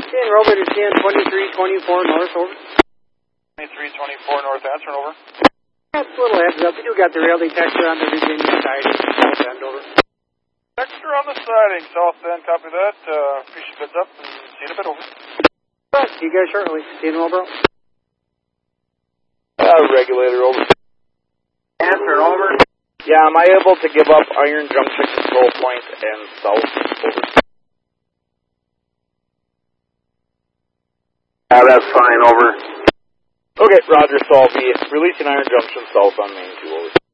Seeing Robert is seeing 2324 north, over. 2324 north, answering, over. That's a little heads up. We do got the rail detector on the Virginia side, south end, over. Detector on the siding, south end, copy that. Appreciate heads up and see you in a bit, over. See you guys shortly. See you in a little, bro. Regulator, over. Answering, over. Yeah, am I able to give up Iron Junction control point and south, over? That's fine, over. Okay, roger, so I'll be releasing Iron Junction south on main 2, over.